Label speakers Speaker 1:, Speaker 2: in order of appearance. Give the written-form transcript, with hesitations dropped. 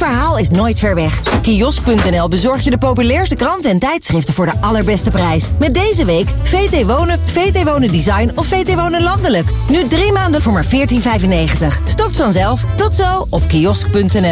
Speaker 1: verhaal is nooit ver weg. Kiosk.nl bezorgt je de populairste kranten en tijdschriften voor de allerbeste prijs. Met deze week VT Wonen Design of VT Wonen Landelijk. Nu 3 maanden voor maar €14,95. Stopt vanzelf. Tot zo op kiosk.nl.